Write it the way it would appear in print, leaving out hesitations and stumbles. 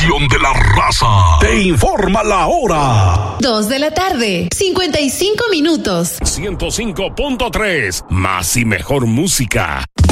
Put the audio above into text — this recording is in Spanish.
estación de la raza. Te informa la hora. 2 de la tarde, 55 minutos. 105.3, más y mejor música.